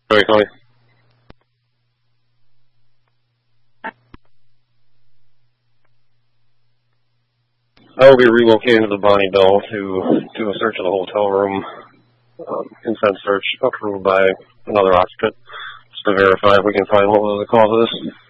Sorry, Tony. I will be relocating to the Bonnie Bell to do a search of the hotel room. Consent search approved by another occupant, just to verify if we can find what was the cause of this.